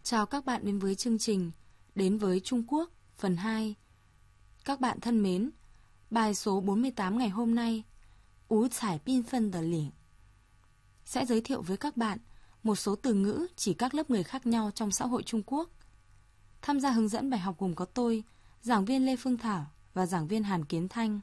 Chào các bạn đến với chương trình Đến với Trung Quốc phần 2. Các bạn thân mến, bài số 48 ngày hôm nay, Ú Thải Bin Phân Đờ Liễn, sẽ giới thiệu với các bạn một số từ ngữ chỉ các lớp người khác nhau trong xã hội Trung Quốc. Tham gia hướng dẫn bài học gồm có tôi, giảng viên Lê Phương Thảo và giảng viên Hàn Kiến Thanh.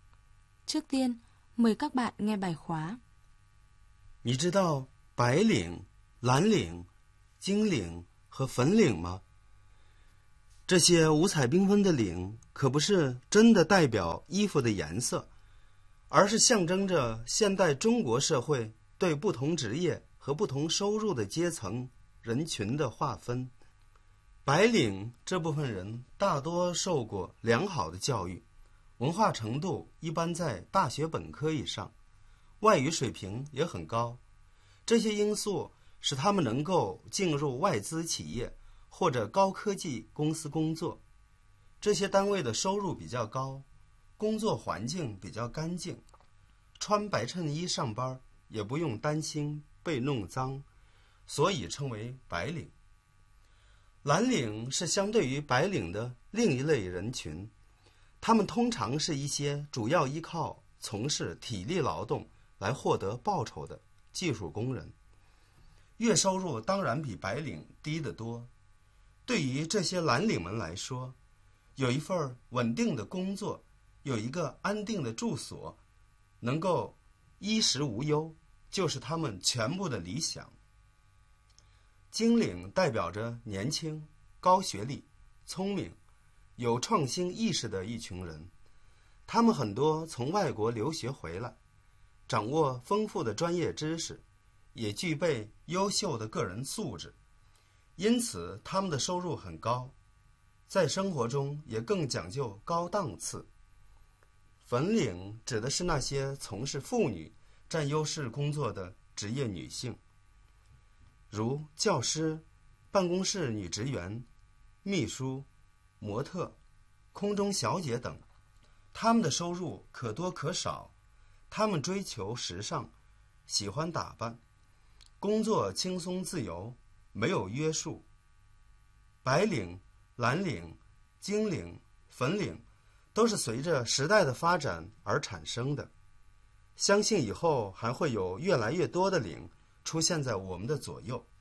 Trước tiên, mời các bạn nghe bài khóa. 你知道白领、蓝领、金领和粉领吗？这些五彩缤纷的领可不是真的代表衣服的颜色，而是象征着现代中国社会对不同职业和不同收入的阶层人群的划分。白领这部分人大多受过良好的教育，文化程度一般在大学本科以上，外语水平也很高，这些因素使他们能够进入外资企业或者高科技公司工作。这些单位的收入比较高，工作环境比较干净，穿白衬衣上班也不用担心被弄脏，所以称为白领。蓝领是相对于白领的另一类人群，他们通常是一些主要依靠从事体力劳动来获得报酬的技术工人，月收入当然比白领低得多。对于这些蓝领们来说，有一份稳定的工作，有一个安定的住所，能够衣食无忧，就是他们全部的理想。金领代表着年轻、高学历、聪明、有创新意识的一群人，他们很多从外国留学回来，掌握丰富的专业知识，也具备优秀的个人素质，因此他们的收入很高，在生活中也更讲究高档次。粉领指的是那些从事妇女占优势工作的职业女性，如教师、办公室女职员、秘书、模特、空中小姐等，他们的收入可多可少，他们追求时尚，喜欢打扮，工作轻松自由，没有约束。白领、蓝领、金领、粉领都是随着时代的发展而产生的，相信以后还会有越来越多的领出现在我们的左右。